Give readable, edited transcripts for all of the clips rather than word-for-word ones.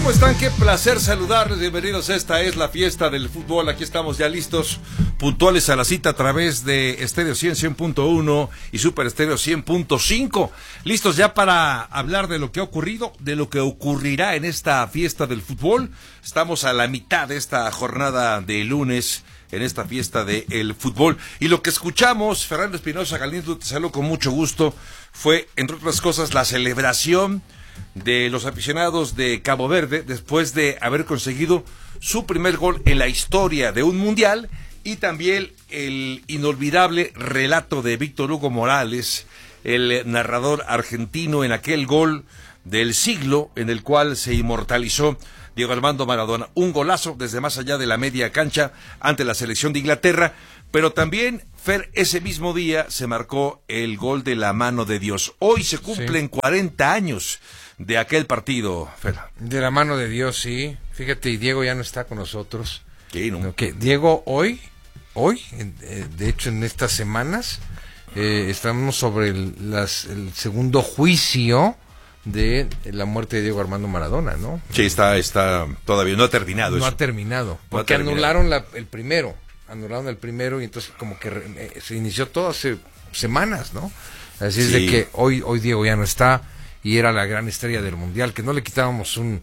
¿Cómo están? Qué placer saludarles. Bienvenidos. Esta es la fiesta del fútbol. Aquí estamos ya listos, puntuales a la cita a través de Estéreo 100.1 y Super Estéreo 100.5. Listos ya para hablar de lo que ha ocurrido, de lo que ocurrirá en esta fiesta del fútbol. Estamos a la mitad de esta jornada de lunes en esta fiesta del fútbol. Y lo que escuchamos, Fernando Espinosa Galindo, te saludo con mucho gusto, fue, entre otras cosas, la celebración de los aficionados de Cabo Verde después de haber conseguido su primer gol en la historia de un mundial, y también el inolvidable relato de Víctor Hugo Morales, el narrador argentino, en aquel gol del siglo en el cual se inmortalizó Diego Armando Maradona. Un golazo desde más allá de la media cancha ante la selección de Inglaterra, pero también, Fer, ese mismo día se marcó el gol de la mano de Dios. Hoy se cumplen 40 años de aquel partido, Fer. De la mano de Dios, sí. Fíjate, y Diego ya no está con nosotros. Sí, ¿no? Que Diego hoy, de hecho en estas semanas, estamos sobre el segundo juicio de la muerte de Diego Armando Maradona, ¿no? Sí, está todavía, no ha terminado no eso. ha terminado, porque anularon el primero y entonces como que se inició todo hace semanas, ¿no? Así es de que hoy Diego ya no está, y era la gran estrella del mundial, que no le quitábamos un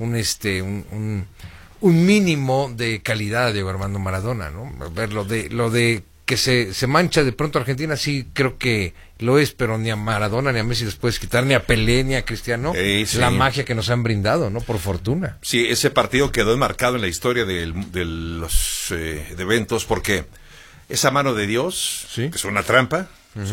mínimo de calidad a Diego Armando Maradona, ¿no? A ver, lo de que se mancha de pronto Argentina, sí creo que lo es, pero ni a Maradona ni a Messi les puedes quitar, ni a Pelé ni a Cristiano, sí. La magia que nos han brindado, ¿no? Por fortuna. Sí, ese partido quedó enmarcado en la historia de los eventos, porque esa mano de Dios, ¿sí? Que es una trampa,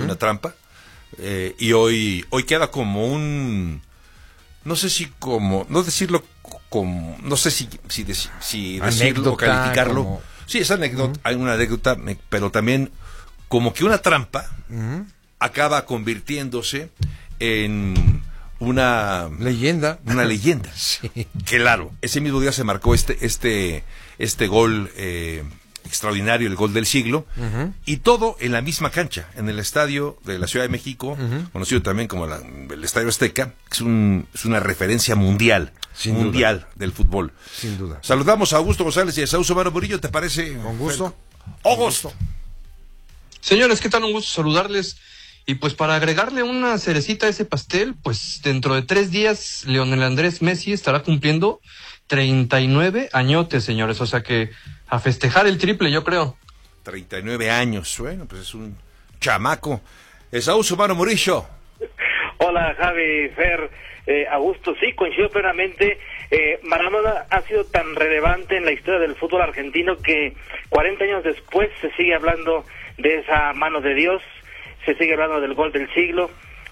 y hoy queda como un, no sé si como, no decirlo como, no sé si decirlo o calificarlo. Como... Sí, es anécdota, hay una anécdota, pero también como que una trampa acaba convirtiéndose en una leyenda. Una leyenda. Sí. Claro, ese mismo día se marcó este gol extraordinario, el gol del siglo, y todo en la misma cancha, en el estadio de la Ciudad de México, conocido también como el Estadio Azteca, que es una referencia mundial. Del fútbol. Sin duda. Saludamos a Augusto González y a Saúl Somaro Murillo, ¿te parece? Con gusto. Augusto. Señores, ¿qué tal? Un gusto saludarles. Y pues para agregarle una cerecita a ese pastel, pues dentro de 3 días Lionel Andrés Messi estará cumpliendo 39 añotes, señores. O sea que a festejar el triple, yo creo. 39 años, bueno, pues es un chamaco. Saúl Somaro Murillo. Hola, Javi, Fer, Augusto, sí, coincido plenamente. Maradona ha sido tan relevante en la historia del fútbol argentino que 40 años después se sigue hablando de esa mano de Dios, se sigue hablando del gol del siglo.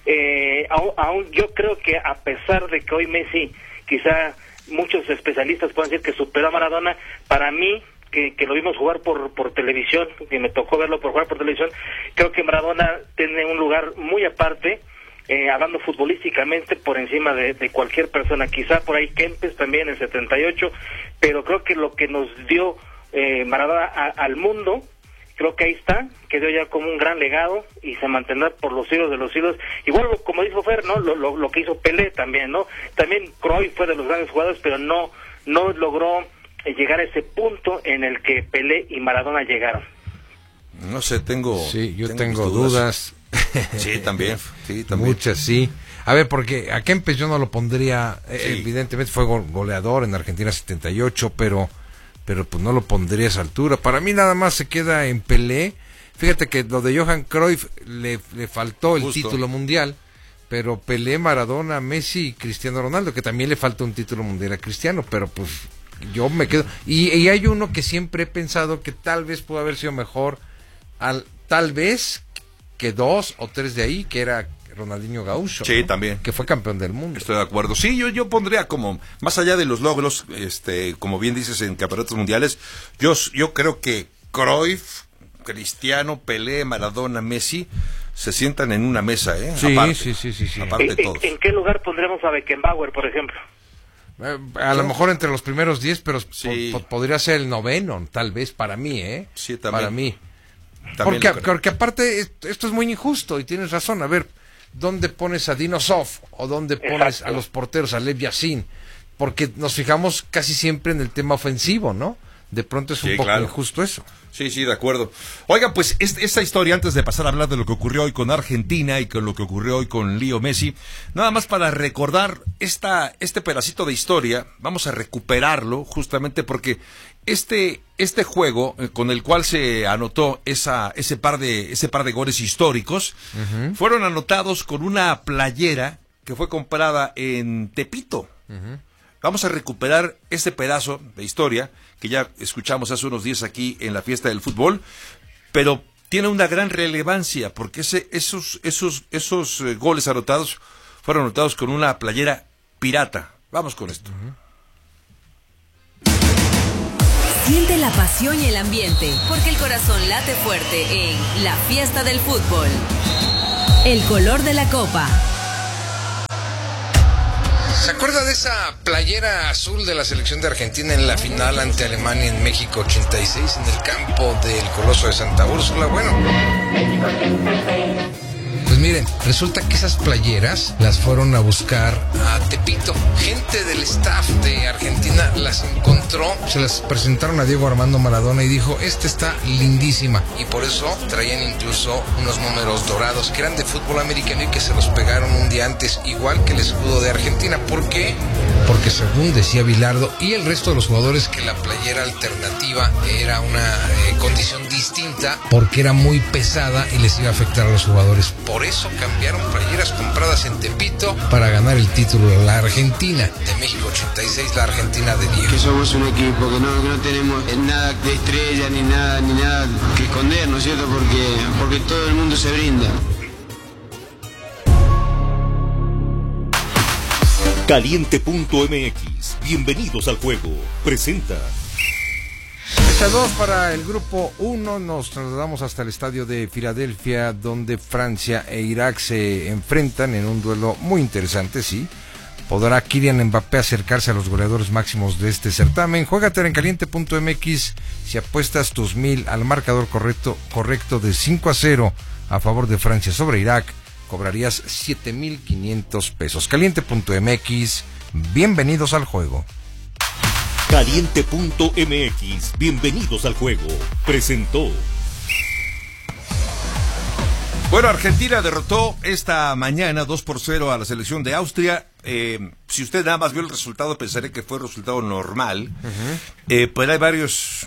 Aún yo creo que a pesar de que hoy Messi, quizá muchos especialistas puedan decir que superó a Maradona, para mí, que lo vimos jugar por televisión, que me tocó verlo jugar por televisión, creo que Maradona tiene un lugar muy aparte, hablando futbolísticamente, por encima de cualquier persona. Quizá por ahí Kempes también en 78, pero creo que lo que nos dio Maradona al mundo, creo que ahí está, quedó ya como un gran legado y se mantendrá por los siglos de los siglos. Igual como dijo Fer, ¿no? Lo que hizo Pelé también, ¿no? También Cruyff fue de los grandes jugadores, pero no logró llegar a ese punto en el que Pelé y Maradona llegaron. No sé, tengo dudas. Sí, también. Muchas, sí. A ver, porque a Kempes yo no lo pondría, evidentemente fue goleador en Argentina 78, pero pues no lo pondría a esa altura. Para mí nada más se queda en Pelé. Fíjate que lo de Johan Cruyff le faltó el título mundial, pero Pelé, Maradona, Messi y Cristiano Ronaldo, que también le falta un título mundial a Cristiano, pero pues yo me quedo. Y hay uno que siempre he pensado que tal vez pudo haber sido mejor, tal vez que 2 o 3 de ahí, que era Ronaldinho Gaúcho. Sí, ¿no? También. Que fue campeón del mundo. Estoy de acuerdo. Sí, yo pondría como, más allá de los logros, como bien dices, en campeonatos mundiales, yo creo que Cruyff, Cristiano, Pelé, Maradona, Messi, se sientan en una mesa, Sí, aparte, sí. Aparte de todos. ¿En qué lugar pondremos a Beckenbauer, por ejemplo? A lo mejor entre los primeros 10, pero sí. Podría ser el 9º, tal vez, para mí, Sí, también. Para mí. También Porque aparte, esto es muy injusto, y tienes razón. A ver, ¿dónde pones a Dino Zoff? ¿O dónde pones a los porteros, a Lev Yashin? porque nos fijamos casi siempre en el tema ofensivo, ¿no? De pronto es un poco injusto eso. Sí, de acuerdo. Oiga, pues esta historia, antes de pasar a hablar de lo que ocurrió hoy con Argentina y con lo que ocurrió hoy con Leo Messi, nada más para recordar este pedacito de historia, vamos a recuperarlo justamente porque este juego con el cual se anotó ese par de goles históricos, fueron anotados con una playera que fue comprada en Tepito. Vamos a recuperar este pedazo de historia que ya escuchamos hace unos días aquí en la fiesta del fútbol, pero tiene una gran relevancia porque esos goles anotados fueron anotados con una playera pirata. Vamos con esto. Siente la pasión y el ambiente, porque el corazón late fuerte en la fiesta del fútbol. El color de la copa. ¿Se acuerda de esa playera azul de la selección de Argentina en la final ante Alemania en México 86 en el campo del Coloso de Santa Úrsula? Bueno, pues miren, resulta que esas playeras las fueron a buscar a Tepito. Gente del staff de Argentina las encontró, se las presentaron a Diego Armando Maradona y dijo, esta está lindísima. Y por eso traían incluso unos números dorados que eran de fútbol americano y que se los pegaron un día antes, igual que el escudo de Argentina. ¿Por qué? Porque según decía Bilardo y el resto de los jugadores que la playera alternativa era una condición distinta porque era muy pesada y les iba a afectar a los jugadores. Por eso cambiaron playeras compradas en Tepito para ganar el título de la Argentina de México 86, la Argentina de Diego. Que somos un equipo, que no tenemos nada de estrella ni nada que esconder, ¿no es cierto? Porque todo el mundo se brinda. Caliente.mx, bienvenidos al juego, presenta. Fecha 2 para el grupo 1, nos trasladamos hasta el estadio de Filadelfia, donde Francia e Irak se enfrentan en un duelo muy interesante, sí. ¿Podrá Kylian Mbappé acercarse a los goleadores máximos de este certamen? Juégatela en Caliente.mx, si apuestas tus 1000 al marcador correcto de 5-0 a favor de Francia sobre Irak, cobrarías 7,500 pesos. Caliente.mx, bienvenidos al juego. Caliente.mx, bienvenidos al juego, presentó. Bueno, Argentina derrotó esta mañana 2-0 a la selección de Austria. Si usted nada más vio el resultado, pensaré que fue un resultado normal. Pero hay varios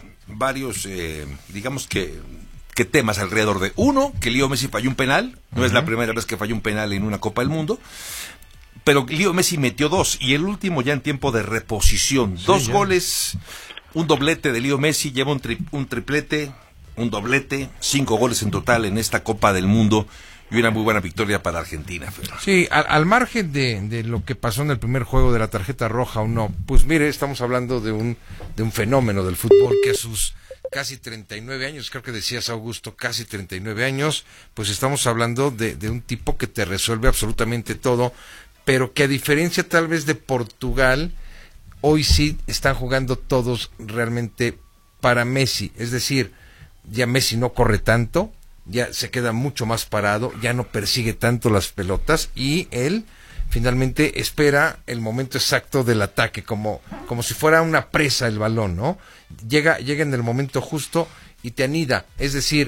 digamos que temas alrededor de. Uno, que Leo Messi falló un penal. No es la primera vez que falló un penal en una Copa del Mundo. Pero Leo Messi metió 2, y el último ya en tiempo de reposición. Sí, 2 goles, un doblete de Leo Messi, lleva un triplete, un doblete, 5 goles en total en esta Copa del Mundo, y una muy buena victoria para Argentina. Sí, al margen de lo que pasó en el primer juego de la tarjeta roja o no, pues mire, estamos hablando de un fenómeno del fútbol que a sus casi 39 años, creo que decías, Augusto, casi 39 años, pues estamos hablando de un tipo que te resuelve absolutamente todo, pero que a diferencia tal vez de Portugal, hoy sí están jugando todos realmente para Messi. Es decir, ya Messi no corre tanto, ya se queda mucho más parado, ya no persigue tanto las pelotas, y él finalmente espera el momento exacto del ataque, como si fuera una presa el balón, ¿no? Llega en el momento justo y te anida. Es decir,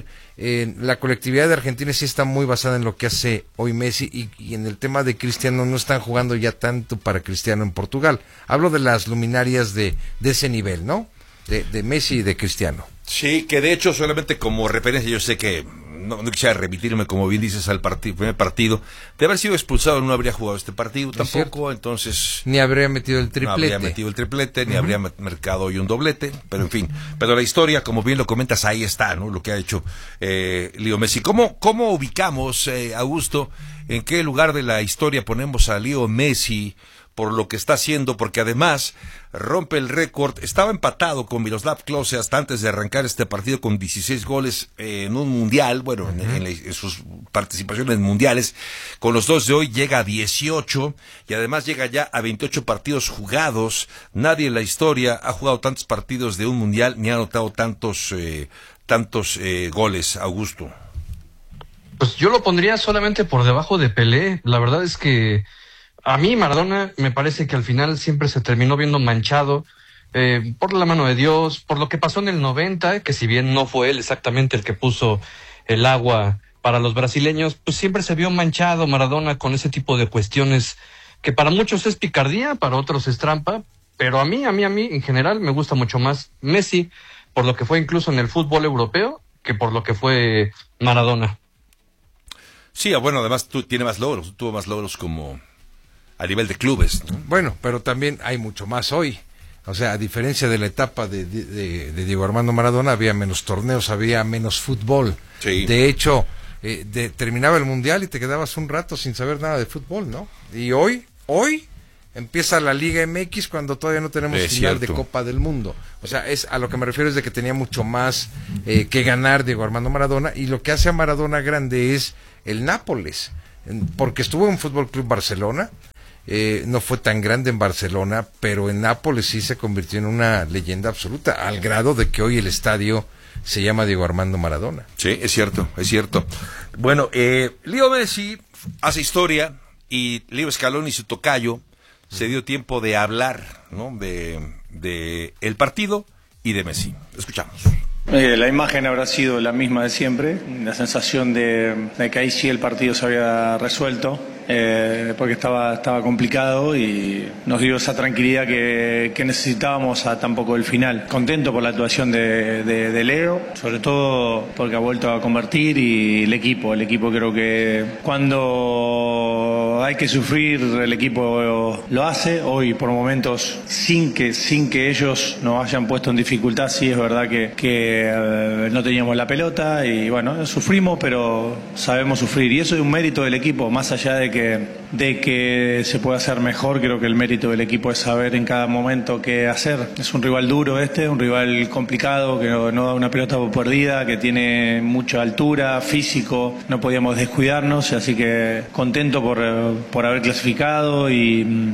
la colectividad de Argentina sí está muy basada en lo que hace hoy Messi, y en el tema de Cristiano no están jugando ya tanto para Cristiano en Portugal. Hablo de las luminarias de ese nivel, ¿no? De Messi y de Cristiano. Sí, que de hecho solamente como referencia, yo sé que no quisiera remitirme, como bien dices, al primer partido. De haber sido expulsado no habría jugado este partido tampoco, entonces... Ni habría metido el triplete. No habría metido el triplete, ni habría marcado hoy un doblete, pero en fin. Pero la historia, como bien lo comentas, ahí está, ¿no? Lo que ha hecho Leo Messi. ¿Cómo ubicamos, Augusto, en qué lugar de la historia ponemos a Leo Messi por lo que está haciendo? Porque además rompe el récord, estaba empatado con Miroslav Klose hasta antes de arrancar este partido con 16 goles en un mundial, bueno, en sus participaciones mundiales. Con los 2 de hoy llega a 18 y además llega ya a 28 partidos jugados. Nadie en la historia ha jugado tantos partidos de un mundial ni ha anotado tantos goles, Augusto. Pues yo lo pondría solamente por debajo de Pelé. La verdad es que A mí Maradona me parece que al final siempre se terminó viendo manchado por la mano de Dios, por lo que pasó en el 90, que si bien no fue él exactamente el que puso el agua para los brasileños, pues siempre se vio manchado Maradona con ese tipo de cuestiones que para muchos es picardía, para otros es trampa, pero a mí en general me gusta mucho más Messi por lo que fue incluso en el fútbol europeo que por lo que fue Maradona. Sí, bueno, además tuvo más logros como a nivel de clubes, ¿no? Bueno, pero también hay mucho más hoy. O sea, a diferencia de la etapa de Diego Armando Maradona, había menos torneos, había menos fútbol. Sí. De hecho, terminaba el Mundial y te quedabas un rato sin saber nada de fútbol, ¿no? Y hoy empieza la Liga MX cuando todavía no tenemos final de Copa del Mundo. O sea, a lo que me refiero es de que tenía mucho más que ganar Diego Armando Maradona, y lo que hace a Maradona grande es el Nápoles, porque estuvo en Fútbol Club Barcelona. No fue tan grande en Barcelona, pero en Nápoles sí se convirtió en una leyenda absoluta, al grado de que hoy el estadio se llama Diego Armando Maradona. Sí, es cierto. Bueno, Leo Messi hace historia, y Leo Scaloni, su tocayo, se dio tiempo de hablar, ¿no?, de el partido y de Messi. Escuchamos. La imagen habrá sido la misma de siempre, la sensación de que ahí sí el partido se había resuelto, porque estaba complicado, y nos dio esa tranquilidad que necesitábamos a tan poco del final. Contento por la actuación de Leo, sobre todo porque ha vuelto a convertir, y el equipo creo que cuando hay que sufrir el equipo lo hace. Hoy por momentos sin que ellos nos hayan puesto en dificultad, sí es verdad que no teníamos la pelota, y bueno, sufrimos, pero sabemos sufrir, y eso es un mérito del equipo, más allá de que se pueda hacer mejor. Creo que el mérito del equipo es saber en cada momento qué hacer. Es un rival duro un rival complicado, que no da una pelota por perdida, que tiene mucha altura, físico, no podíamos descuidarnos, así que contento por haber clasificado. Y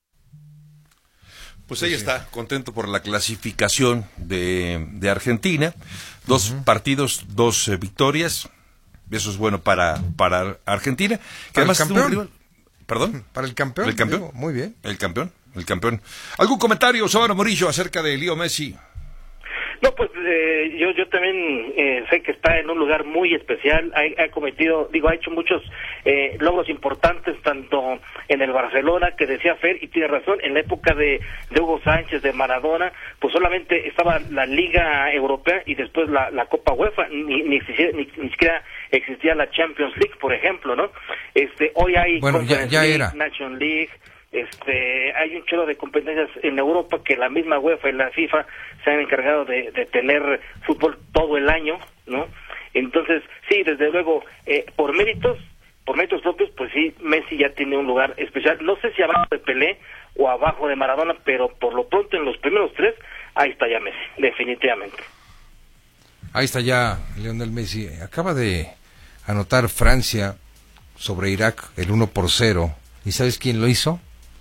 pues ahí está, contento por la clasificación de Argentina. 2 partidos, 2 victorias. Eso es bueno para Argentina. Que ¿Para además el campeón? rival... ¿Perdón? Para el campeón. ¿El campeón? Digo, muy bien. El campeón. ¿Algún comentario, Sábano Murillo, acerca de Leo Messi? No, pues yo también sé que está en un lugar muy especial. Ha hecho muchos logros importantes, tanto en el Barcelona, que decía Fer, y tiene razón, en la época de Hugo Sánchez, de Maradona, pues solamente estaba la Liga Europea y después la Copa UEFA, ni siquiera existía la Champions League, por ejemplo, ¿no? Hoy hay Conference League, National League. Hay un chorro de competencias en Europa que la misma UEFA y la FIFA se han encargado de tener fútbol todo el año, ¿no? Entonces, sí, desde luego, por méritos propios, pues sí, Messi ya tiene un lugar especial. No sé si abajo de Pelé o abajo de Maradona, pero por lo pronto en los primeros 3, ahí está ya Messi, definitivamente. Ahí está ya Lionel Messi. Acaba de anotar Francia sobre Irak el 1-0. ¿Y sabes quién lo hizo?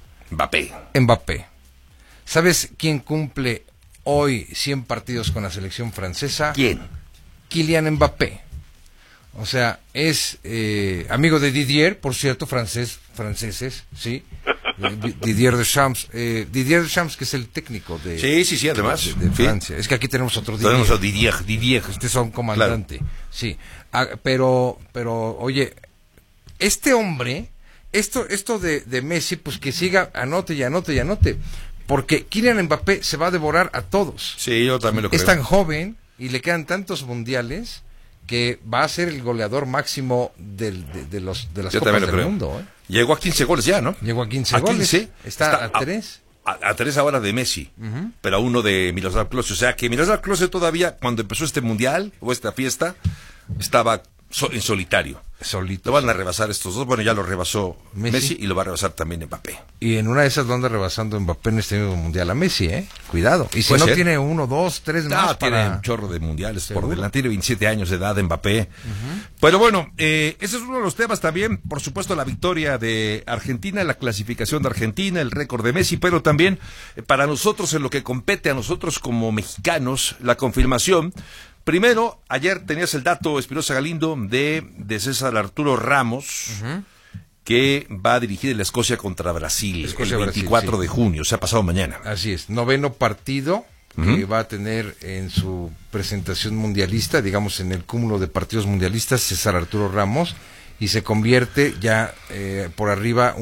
Mbappé. ¿Sabes quién cumple hoy 100 partidos con la selección francesa? ¿Quién? Kylian Mbappé. O sea, es amigo de Didier, por cierto, franceses, ¿sí? Didier Deschamps, que es el técnico de sí, además de Francia. Es que aquí tenemos otro Didier. Tenemos a Didier. Este es un comandante, claro. Sí. Pero oye, este hombre, esto de Messi, pues que siga, anote, porque Kylian Mbappé se va a devorar a todos. Sí, yo también lo creo. Es tan joven y le quedan tantos mundiales que va a ser el goleador máximo de las Copas del Mundo. Llegó a 15 goles ya, ¿no? Llegó a 15 goles. 15, está a 3. A 3 ahora de Messi, pero a 1 de Miroslav Klose. O sea que Miroslav Klose todavía, cuando empezó este mundial o esta fiesta, estaba en solitario. Lo van a rebasar estos dos. Bueno, ya lo rebasó Messi y lo va a rebasar también Mbappé. Y en una de esas lo anda rebasando Mbappé en este mismo mundial a Messi, Cuidado. Y si no tiene 1, 2, 3 más tiene un chorro de mundiales por delante. Tiene 27 años de edad Mbappé. Pero bueno, ese es uno de los temas también. Por supuesto, la victoria de Argentina, la clasificación de Argentina, el récord de Messi, pero también para nosotros, en lo que compete a nosotros como mexicanos, la confirmación. Primero, ayer tenías el dato, Espinosa Galindo, de César Arturo Ramos, que va a dirigir el Escocia contra Brasil el 24 de junio, o sea, pasado mañana. Así es, 9º partido que va a tener en su presentación mundialista, digamos en el cúmulo de partidos mundialistas, César Arturo Ramos, y se convierte ya por arriba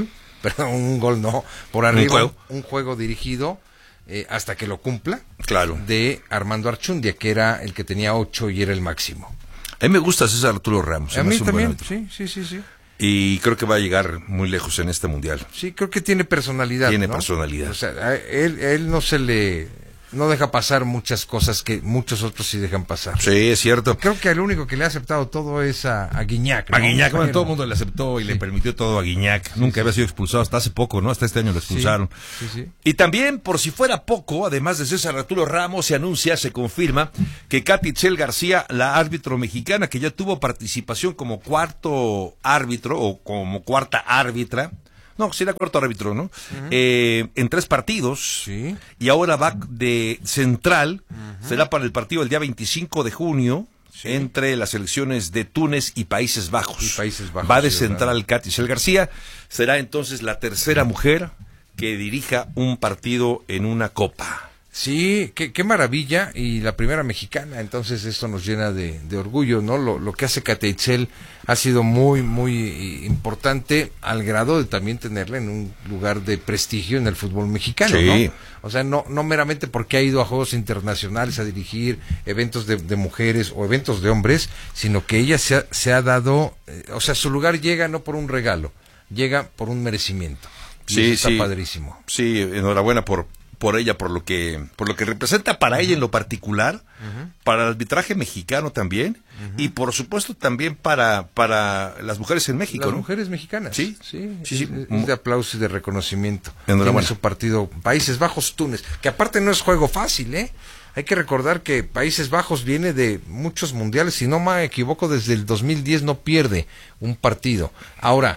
por arriba un juego dirigido hasta que lo cumpla, claro, de Armando Archundia, que era el que tenía 8 y era el máximo. A mí me gusta César Arturo Ramos. A mí también, sí. Y creo que va a llegar muy lejos en este mundial. Sí, creo que tiene personalidad. Tiene ¿no? personalidad. O sea, a él no deja pasar muchas cosas que muchos otros sí dejan pasar. Sí, es cierto. Creo que el único que le ha aceptado todo es a Guiñac, ¿no? A Guiñac, bueno, todo el mundo le aceptó y le permitió todo a Guiñac. Nunca había sido expulsado hasta hace poco, ¿no? Hasta este año lo expulsaron. Sí. Y también, por si fuera poco, además de César Arturo Ramos, se confirma que Katy Itzel García, la árbitro mexicana, que ya tuvo participación como cuarto árbitro o como cuarta árbitra, no, será cuarto árbitro, ¿no? En 3 partidos. Sí. Y ahora va de central. Será para el partido el día 25 de junio. Sí. Entre las selecciones de Túnez y Países Bajos. Va de central Katy Itzel García. Será entonces la tercera mujer que dirija un partido en una copa. Sí, qué maravilla, y la primera mexicana, entonces esto nos llena de orgullo, ¿no? Lo que hace Katy Itzel ha sido muy, muy importante, al grado de también tenerla en un lugar de prestigio en el fútbol mexicano, sí, ¿no? O sea, no meramente porque ha ido a juegos internacionales a dirigir eventos de mujeres o eventos de hombres, sino que ella se ha dado, o sea, su lugar llega no por un regalo, llega por un merecimiento. Y sí, eso está padrísimo. Sí, enhorabuena por ella, por lo que representa para ella en lo particular, para el arbitraje mexicano también, y por supuesto también para las mujeres en México, las ¿no? mujeres mexicanas. Sí. Es de aplauso y de reconocimiento. Enhorabuena. Tiene su partido Países Bajos Túnez, que aparte no es juego fácil, ¿eh? Hay que recordar que Países Bajos viene de muchos mundiales, si no me equivoco, desde el 2010 no pierde un partido. Ahora,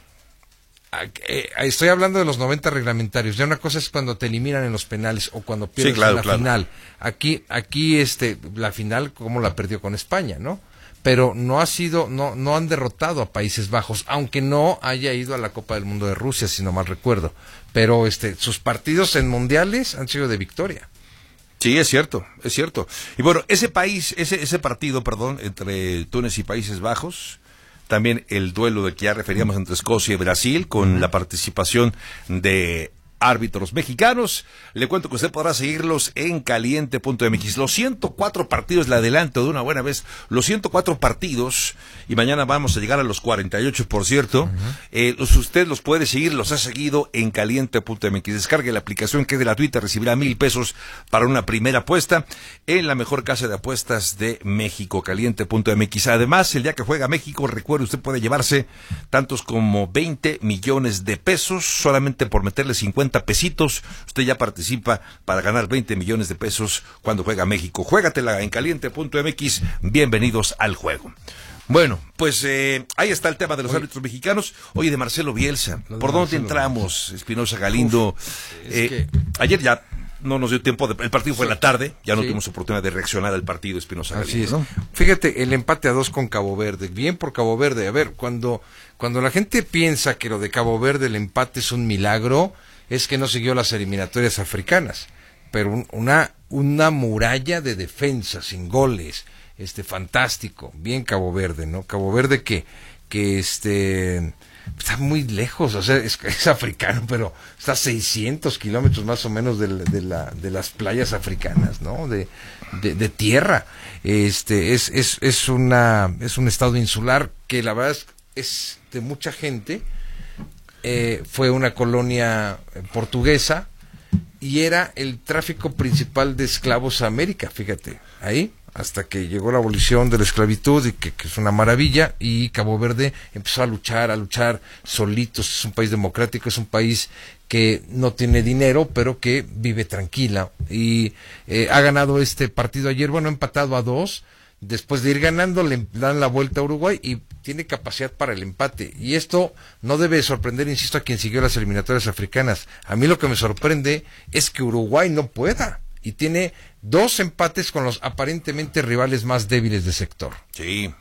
estoy hablando de los 90 reglamentarios. Ya una cosa es cuando te eliminan en los penales o cuando pierdes en la final. Aquí la final como la perdió con España, ¿no? Pero no han derrotado a Países Bajos, aunque no haya ido a la Copa del Mundo de Rusia, si no mal recuerdo. Pero sus partidos en mundiales han sido de victoria. Sí, es cierto. Y bueno, ese partido, entre Túnez y Países Bajos. También el duelo de que ya referíamos entre Escocia y Brasil, con la participación de árbitros mexicanos. Le cuento que usted podrá seguirlos en caliente.mx. Los 104 partidos, le adelanto de una buena vez, los 104 partidos, y mañana vamos a llegar a los 48, por cierto. Usted los puede seguir, los ha seguido en caliente.mx. Descargue la aplicación, que es gratuita, recibirá $1,000 para una primera apuesta en la mejor casa de apuestas de México, caliente.mx. Además, el día que juega México, recuerde, usted puede llevarse tantos como 20 millones de pesos solamente por meterle 50 pesitos. Usted ya participa para ganar 20 millones de pesos cuando juega México. Juégatela en caliente.mx. Bienvenidos al juego. Bueno, pues ahí está el tema de los árbitros mexicanos. Oye, de Marcelo Bielsa, ¿por dónde entramos, Espinosa Galindo? Ayer ya no nos dio tiempo, el partido fue en la tarde, ya no tuvimos oportunidad de reaccionar al partido, Espinosa Galindo. Así es, ¿no? Fíjate, el empate a 2 con Cabo Verde, bien por Cabo Verde. A ver, cuando la gente piensa que lo de Cabo Verde, el empate es un milagro, es que no siguió las eliminatorias africanas, pero una muralla de defensa sin goles, fantástico, bien Cabo Verde, ¿no? Cabo Verde que está muy lejos, o sea, es africano, pero está a 600 kilómetros más o menos de las playas africanas, ¿no? De tierra. Es un estado insular que la verdad es de mucha gente. Fue una colonia portuguesa y era el tráfico principal de esclavos a América, fíjate, ahí, hasta que llegó la abolición de la esclavitud, y que es una maravilla, y Cabo Verde empezó a luchar solitos. Es un país democrático, es un país que no tiene dinero, pero que vive tranquila, y ha ganado este partido ayer, empatado a 2, después de ir ganando le dan la vuelta a Uruguay y tiene capacidad para el empate, y esto no debe sorprender, insisto, a quien siguió las eliminatorias africanas. A mí lo que me sorprende es que Uruguay no pueda, y tiene 2 empates con los aparentemente rivales más débiles del sector. Sí,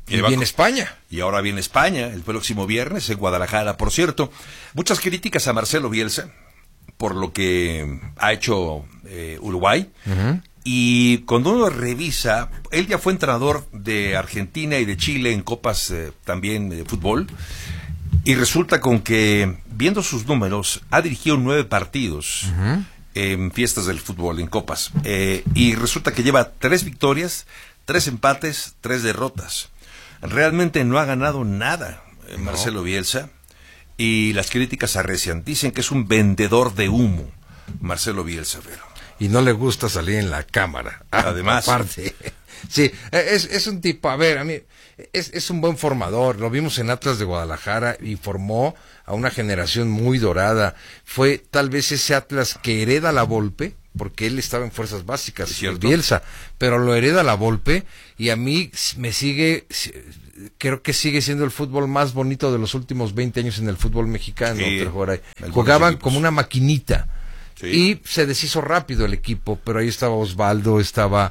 Y viene España. Y ahora viene España, el próximo viernes, en Guadalajara, por cierto. Muchas críticas a Marcelo Bielsa por lo que ha hecho Uruguay. Uh-huh. Y cuando uno revisa, él ya fue entrenador de Argentina y de Chile en copas también de fútbol. Y resulta con que, viendo sus números, ha dirigido 9 partidos uh-huh. en fiestas del fútbol, en copas. Y resulta que lleva 3 victorias, 3 empates, 3 derrotas. Realmente no ha ganado nada Marcelo Bielsa, y las críticas arrecian. Dicen que es un vendedor de humo, Marcelo Bielsa, pero... Y no le gusta salir en la cámara. Además. Aparte. Sí, es un tipo, a ver, a mí, es un buen formador. Lo vimos en Atlas de Guadalajara y formó a una generación muy dorada. Fue tal vez ese Atlas que hereda la Volpe, porque él estaba en fuerzas básicas, Bielsa, pero lo hereda la Volpe, y a mí me sigue, creo que sigue siendo el fútbol más bonito de los últimos 20 años en el fútbol mexicano. Sí, jugaban como una maquinita, sí. Y se deshizo rápido el equipo, pero ahí estaba Osvaldo, estaba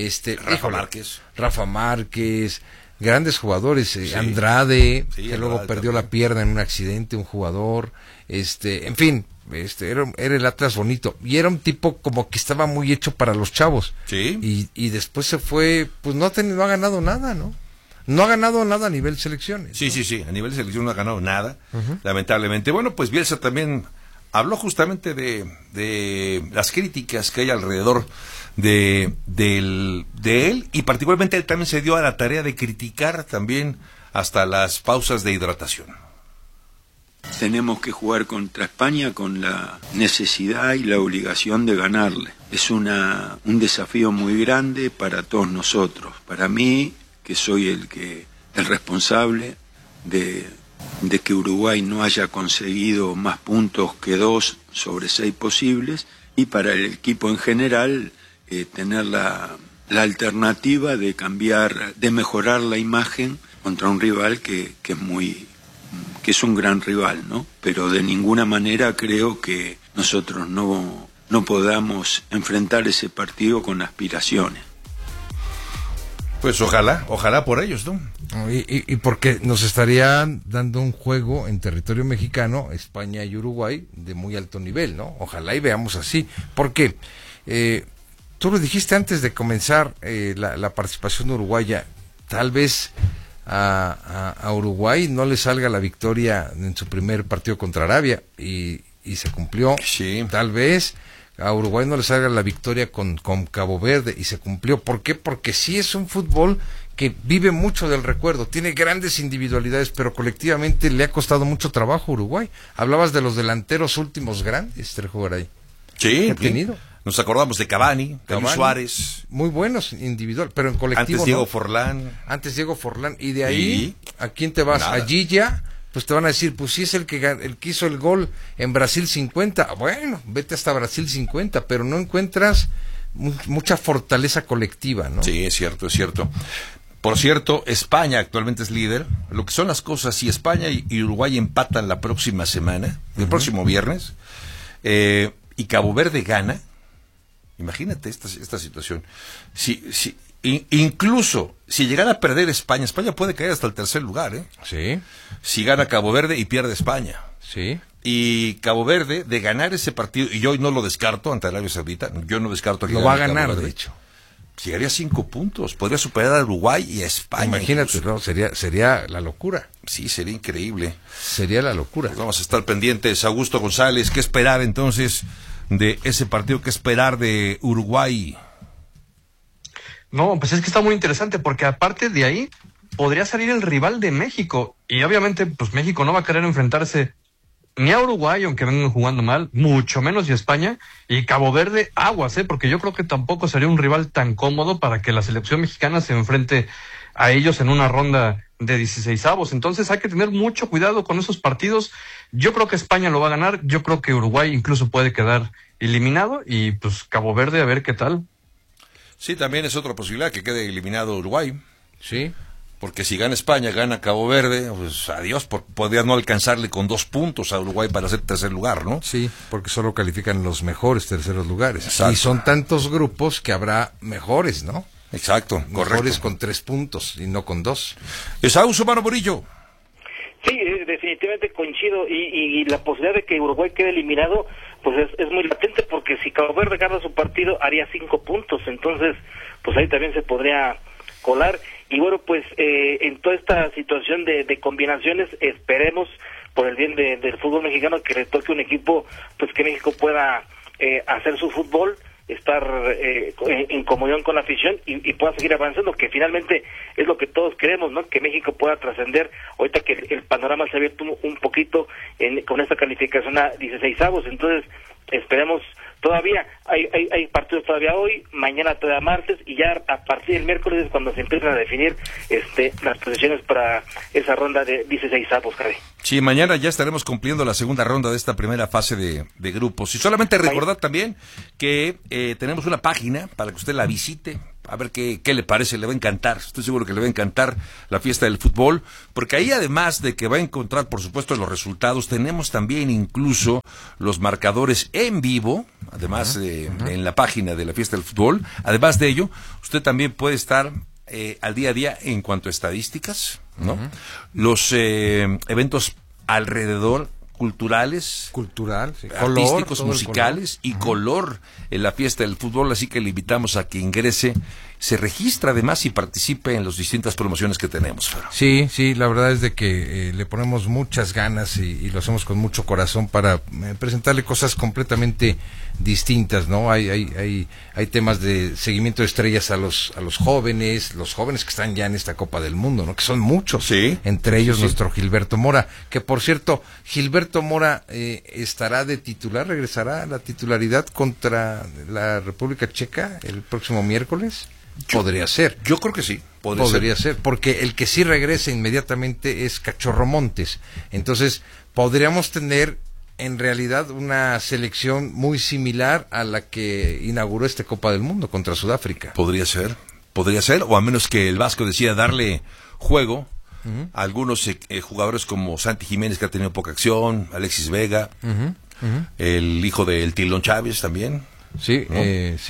Rafa Márquez, grandes jugadores, sí. Andrade, sí, que luego perdió la pierna en un accidente, un jugador, en fin, era el Atlas bonito, y era un tipo como que estaba muy hecho para los chavos, sí. Y después se fue, pues no ha ganado nada, ¿no? No ha ganado nada a nivel selecciones. Sí, a nivel de selección no ha ganado nada, uh-huh. Lamentablemente. Bueno, pues Bielsa también habló justamente de las críticas que hay alrededor de él, y particularmente él también se dio a la tarea de criticar también hasta las pausas de hidratación. Tenemos que jugar contra España con la necesidad y la obligación de ganarle. Es un desafío muy grande para todos nosotros. Para mí, que soy el responsable de que Uruguay no haya conseguido más puntos que 2 sobre 6 posibles, y para el equipo en general tener la alternativa de mejorar la imagen contra un rival que es un gran rival, ¿no? Pero de ninguna manera creo que nosotros no podamos enfrentar ese partido con aspiraciones. Pues ojalá por ellos, ¿no? Y porque nos estarían dando un juego en territorio mexicano, España y Uruguay, de muy alto nivel, ¿no? Ojalá y veamos así. Porque tú lo dijiste antes de comenzar la participación uruguaya, tal vez a Uruguay no le salga la victoria en su primer partido contra Arabia, y se cumplió. Sí. Tal vez a Uruguay no le salga la victoria con Cabo Verde, y se cumplió. ¿Por qué? Porque sí es un fútbol que vive mucho del recuerdo, tiene grandes individualidades, pero colectivamente le ha costado mucho trabajo a Uruguay. Hablabas de los delanteros últimos grandes, Trejo Garay. Sí, ha tenido. Nos acordamos de Cavani, Luis Suárez. Muy buenos individual, pero en colectivo Antes Diego Forlán. Y de ahí, ¿a quién te vas? Nada. A Gilla, pues te van a decir, pues sí es el que hizo el gol en Brasil 50. Bueno, vete hasta Brasil 50, pero no encuentras mucha fortaleza colectiva, ¿no? Sí, es cierto. Por cierto, España actualmente es líder. Lo que son las cosas, si España y Uruguay empatan la próxima semana, el próximo viernes, y Cabo Verde gana, imagínate esta situación. Incluso si llegara a perder España puede caer hasta el tercer lugar, ¿eh? Sí. Si gana Cabo Verde y pierde España. Sí. Y Cabo Verde, de ganar ese partido, y yo hoy no lo descarto ante Arabia Saudita, yo no descarto que lo va a ganar, de hecho. Llegaría a 5 puntos, podría superar a Uruguay y a España. Imagínate, ¿no? Sería la locura. Sí, sería increíble. Sería la locura. Pues vamos a estar pendientes. Augusto González, ¿qué esperar entonces de ese partido? ¿Qué esperar de Uruguay? No, pues es que está muy interesante, porque aparte de ahí podría salir el rival de México, y obviamente pues México no va a querer enfrentarse ni a Uruguay, aunque vengan jugando mal, mucho menos, y España, y Cabo Verde, aguas, porque yo creo que tampoco sería un rival tan cómodo para que la selección mexicana se enfrente a ellos en una ronda de 16avos. Entonces hay que tener mucho cuidado con esos partidos. Yo creo que España lo va a ganar, yo creo que Uruguay incluso puede quedar eliminado, y pues Cabo Verde, a ver qué tal. Sí, también es otra posibilidad que quede eliminado Uruguay. Sí. Porque si gana España, gana Cabo Verde, pues adiós, podría no alcanzarle con 2 puntos a Uruguay para ser tercer lugar, ¿no? Sí, porque solo califican los mejores terceros lugares. Exacto. Y son tantos grupos que habrá mejores, ¿no? Exacto, correcto. Mejores con 3 puntos y no con 2. Esaú Somano Murillo. Sí, definitivamente coincido, y la posibilidad de que Uruguay quede eliminado pues es muy latente, porque si Cabo Verde gana su partido haría 5 puntos, entonces pues ahí también se podría colar. Y bueno, pues en toda esta situación de combinaciones, esperemos por el bien del fútbol mexicano que le toque un equipo pues que México pueda hacer su fútbol, estar en comunión con la afición y pueda seguir avanzando, que finalmente es lo que todos queremos, ¿no? Que México pueda trascender, ahorita que el panorama se ha abierto un poquito con esta calificación a 16avos, entonces esperemos. Todavía hay partidos todavía hoy, mañana todavía martes, y ya a partir del miércoles es cuando se empiezan a definir las posiciones para esa ronda de 16avos, Javi. Sí, mañana ya estaremos cumpliendo la segunda ronda de esta primera fase de grupos. Y solamente recordar también que tenemos una página para que usted la visite, a ver qué le parece, le va a encantar. Estoy seguro que le va a encantar la fiesta del fútbol, porque ahí, además de que va a encontrar, por supuesto, los resultados, tenemos también incluso los marcadores en vivo, además en la página de la fiesta del fútbol. Además de ello, usted también puede estar al día a día en cuanto a estadísticas, ¿no? Los eventos alrededor, culturales, sí. Artísticos, color, musicales y color en la fiesta del fútbol, así que le invitamos a que ingrese, se registre además y participe en las distintas promociones que tenemos. Sí, la verdad es de que le ponemos muchas ganas y lo hacemos con mucho corazón para presentarle cosas completamente distintas, ¿no? Hay temas de seguimiento de estrellas a los jóvenes que están ya en esta Copa del Mundo, ¿no? Que son muchos, sí, entre ellos nuestro Gilberto Mora, que por cierto, Gilberto Mora estará de titular, regresará a la titularidad contra la República Checa el próximo miércoles. Podría ser. Yo creo que sí. Podría ser, porque el que sí regresa inmediatamente es Cachorro Montes. Entonces, podríamos tener en realidad una selección muy similar a la que inauguró esta Copa del Mundo contra Sudáfrica. Podría ser, o a menos que el Vasco decida darle juego a algunos jugadores como Santi Jiménez, que ha tenido poca acción, Alexis Vega, el hijo del Tilón Chávez también. Sí, ¿no?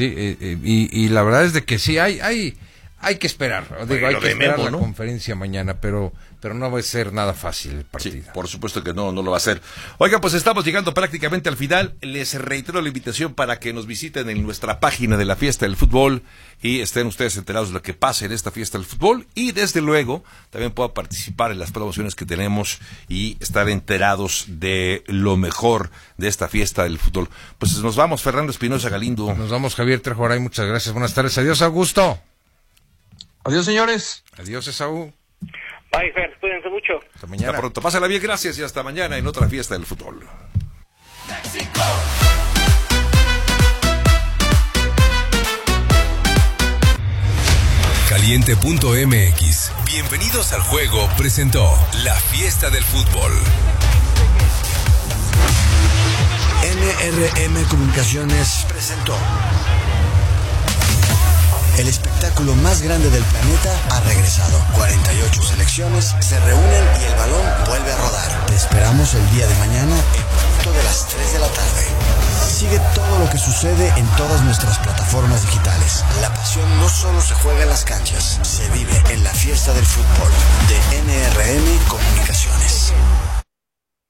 Y la verdad es de que sí, hay que esperar. Digo, hay que esperar la conferencia mañana, pero no va a ser nada fácil el partido. Sí, por supuesto que no lo va a ser. Oiga, pues estamos llegando prácticamente al final. Les reitero la invitación para que nos visiten en nuestra página de la Fiesta del Fútbol y estén ustedes enterados de lo que pasa en esta Fiesta del Fútbol, y desde luego también puedan participar en las promociones que tenemos y estar enterados de lo mejor de esta Fiesta del Fútbol. Pues nos vamos, Fernando Espinosa Galindo. Nos vamos, Javier Trejoray, muchas gracias, buenas tardes, adiós, Augusto. Adiós, señores. Adiós, Esaú. Bye, Fer, cuídense mucho. Hasta mañana. Hasta pronto, pásala bien, gracias, y hasta mañana en otra Fiesta del Fútbol. México. Caliente.mx. Bienvenidos al juego presentó la Fiesta del Fútbol. NRM Comunicaciones presentó. El espectáculo más grande del planeta ha regresado. 48 selecciones se reúnen y el balón vuelve a rodar. Te esperamos el día de mañana en punto de las 3 de la tarde. Sigue todo lo que sucede en todas nuestras plataformas digitales. La pasión no solo se juega en las canchas, se vive en la Fiesta del Fútbol de NRM Comunicaciones.